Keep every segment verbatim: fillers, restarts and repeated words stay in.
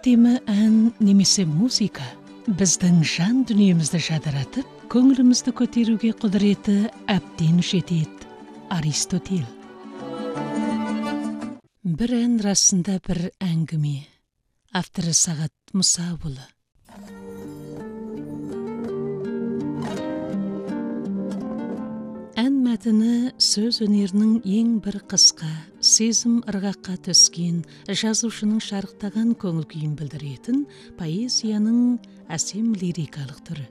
әдемі ән немесе музыка біздің жан дүниемізді жадыратып, көңілімізді көтеруге құдіреті әбден жетеді. Аристотель. Бір ән расында бір әңгіме. Авторы Сағат Мұсабұлы. Ән мәтіні сөз өнерінің ең бір қысқа, сезім ырғаққа түскен, жазушының шарықтаған көңіл күйін білдіретін поэзияның әсем лирикалық түрі.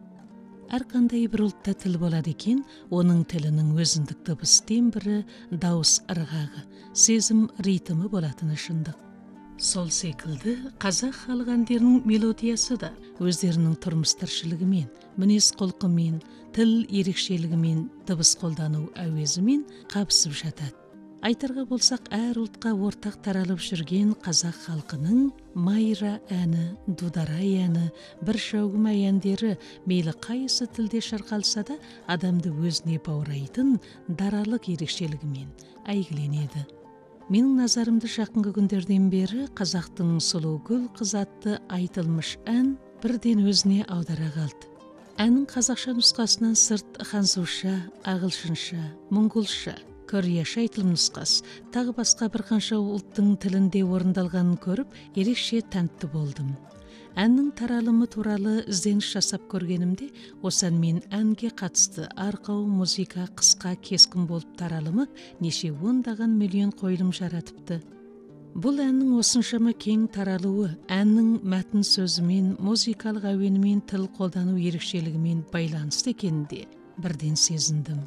Әрқандай бір ұлтта тіл болады екен, оның тілінің өзіндік дыбыс тембрі, дауыс ырғағы, сезім ритмі болатыны шындық. Сол секілді қазақ халық әндерінің мелодиясы да өздерінің тұрмыс тіршілігімен, мінез құлқымен, тіл ерекшелігімен, дыбыс қолдану әуезімен қабысып жатады. Айтарға болсақ, әр ұлтқа ортақ таралып жүрген қазақ халқының майра әні, дударай әні, бір шәугім әндері мейлі қайсы тілде шырқалса да адамды өзіне баурайтын даралық ерекшелігімен әйгіленеді. Менің назарымды жақынғы күндерден бері қазақтың сұлу гүл қыз атты айтылмыш ән бірден өзіне аудара қалды. Әннің қазақша нұсқасынан сырт ханзуша, ағылшынша, мұңғылша, кореяша айтылым нұсқасы, тағы басқа бір қанша ұлттың тілінде орындалғанын көріп, ерекше тәнті болдым. Әннің таралымы туралы ізденіс жасап көргенімде, осы әнмен әнге қатысты арқау музыка қысқа кескін болып таралымы неше ондаған миллион қойылым жаратыпты. Бұл әннің осыншама кең таралуы, әннің мәтін сөзімен, музыкалық әуенімен тіл қолдану ерекшелігімен байланысты екенінде бірден сезіндім.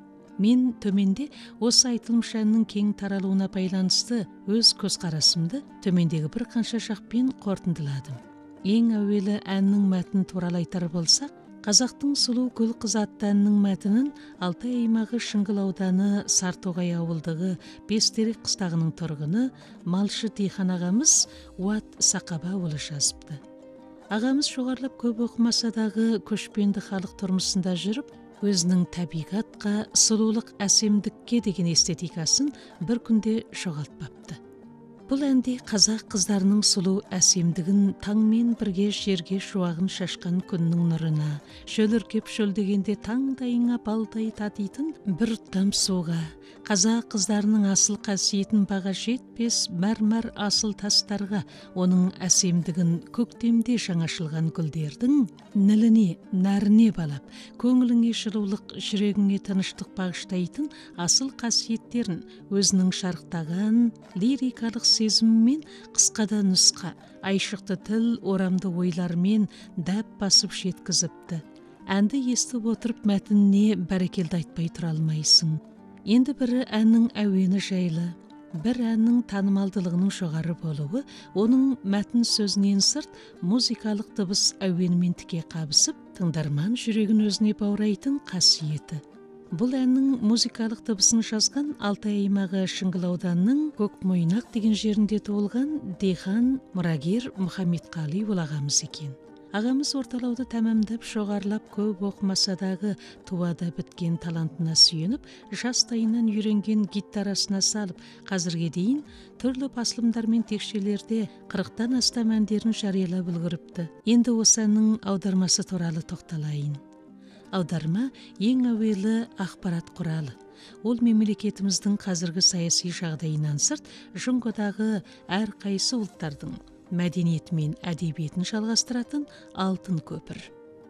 Мен төменде осы айтылмыш әннің кең таралуына байланысты өз көзқарасымды төмендегі бір қанша жақпен қорытындыладым. Ең әуелі әннің мәтін туралы айтар болсақ, қазақтың сұлу гүл қыз атты әннің мәтінін Алтай аймағы Шыңғыл ауданы Сартоғай ауылдығы Бестерек қыстағының тұрғыны малшы Тихан ағамыз Уат Сақабаұлы жазыпты. Ағамыз жоғарылап көп оқымаса дағы көшпенді халық тұрмысында жүріп, өзінің табиғатқа, сұлулық әсемдікке деген эстетикасын бір күнде жоғалтпапты. Бұл әнде қазақ қыздарының сұлу әсемдігін таңмен бірге жерге шуағын шашқан күннің нұрына, шөліркеп шөлдегенде таңдайыңа балдай татитын бір ұттам суға, қазақ қыздарының асыл қасиетін баға жетпес мәрмәр асыл тастарға, оның әсемдігін көктемде жаңашылған гүлдердің ніліне, нәріне балап, көңіліңе жылулық, жүрегіңе тыныштық бағыштайтын асыл қасиеттерін өзінің шарықтаған лирикалық сезіммен қысқада нұсқа, айшықты тіл, орамды ойлармен дәп басып жеткізіпті. Әнді естіп отырып мәтініне бәрекелді айтпай тұра алмайсың. Енді бірі әннің әуені жайлы, бір әннің танымалдылығының жоғары болуы, оның мәтін сөзінен сырт музыкалық дыбыс әуенімен тіке қабысып, тыңдарман жүрегін өзіне баурайтын қасиеті. Бұл әннің музыкалық дыбысын жазған Алтай аймағы Шыңғыл ауданының Көкмойнақ деген жерінде туылған Дихан мұрагер Мұхаммедқалиұлы ағамыз екен. Ағамыз орталауды тәмамдап жоғарылап көп оқымасадағы туада біткен талантына сүйеніп, жастайынан үйренген гитарасына салып, қазірге дейін түрлі басылымдар мен текшелерде қырықтан астам әндерін жариялап үлгеріпті. Енді осы әннің аудармасы туралы тоқталайын. Аударма ең әуелі ақпарат құралы. Ол мемлекетіміздің қазіргі саяси жағдайынан сырт, жұңғыдағы әр қайсы ұлттардың мәдениеті мен әдебиетін жалғастыратын алтын көпір.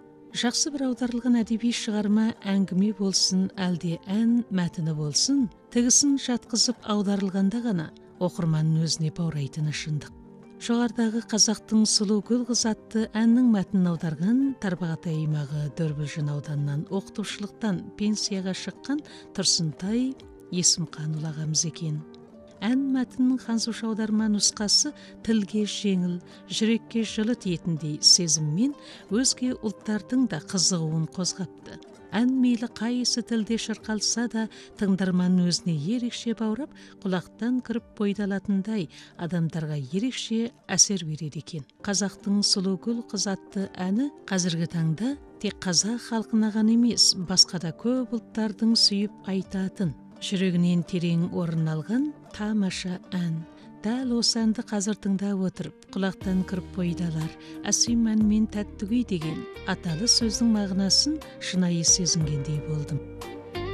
Жақсы бір аударылған әдеби шығарма әңгіме болсын, әлде ән мәтіні болсын, тігісін жатқызып аударылғанда ғана оқырманның өзіне баурайтыны шындық. Жоғардағы қазақтың сұлу гүл қыз атты әннің мәтінін аударған Тарбағатай аймағы Дөрбілжін ауданынан оқытушылықтан пенсияға шыққан Тұрсынтай Есімханұлы ағамыз екен. Ән мәтіннің ханзуша аударма нұсқасы тілге жеңіл, жүрекке жылы тиетіндей сезіммен өзге ұлттардың да қызығуын қозғапты. Ән мейлі қайсы тілде шырқалса да, тыңдарман өзіне ерекше баурап, құлақтан кіріп бойдалатындай адамдарға ерекше әсер береді екен. Қазақтың сұлу гүл қыз атты әні қазіргі таңда тек қазақ халқына ғана емес, басқа да көп ұлттардың сүйіп айтатын, жүрегінен терең орын алған тамаша ән. дәл осы әнді қазір тыңдап отырып, құлақтан кіріп бойдалар, әсем ән мен тәтті күй деген аталы сөздің мағынасын шынайы сезінгендей болдым.